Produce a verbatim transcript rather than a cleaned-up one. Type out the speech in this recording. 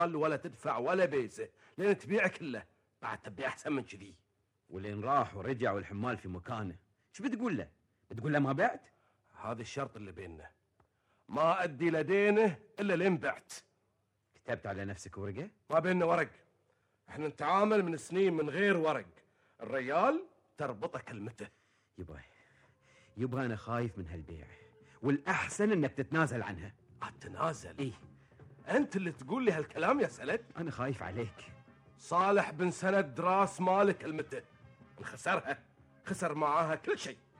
ولا تدفع ولا بيزه لين تبيع كله، بعد تبيع احسن من كذي. ولين راح ورجع والحمال في مكانه، ايش بتقول له؟ بتقول له ما بعت؟ هذا الشرط اللي بيننا، ما ادي لدينه الا لين بعت. كتبت على نفسك ورقه؟ ما بيننا ورق، احنا نتعامل من سنين من غير ورق. الريال تربطه كلمته. يبا يبا انا خايف من هالبيع، والاحسن انك تتنازل عنها. اتنازل؟ ايه، انت اللي تقول لي هالكلام يا سلد؟ انا خايف عليك. صالح بن سند راس مالك كلمته، خسرها، خسر معاها كل شيء.